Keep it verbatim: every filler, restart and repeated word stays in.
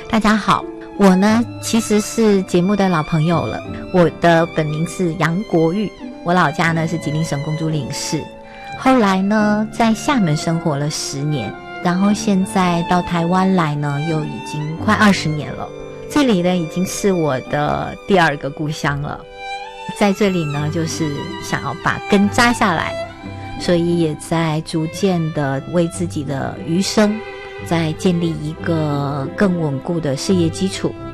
大家好，我呢其实是节目的老朋友了，我的本名是杨国玉，我老家呢是吉林省公主岭市，后来呢在厦门生活了十年，然后现在到台湾来呢又已经快二十年了，这里呢已经是我的第二个故乡了。在这里呢就是想要把根扎下来，所以也在逐渐的为自己的余生再建立一个更稳固的事业基础。